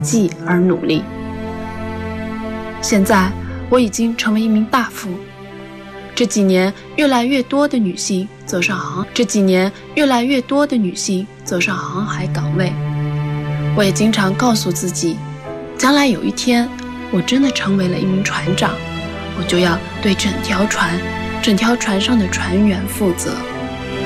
继而努力。现在我已经成为一名大夫，这几年越来越多的女性走上航海岗位。我也经常告诉自己，将来有一天我真的成为了一名船长，我就要对整条船上的船员负责。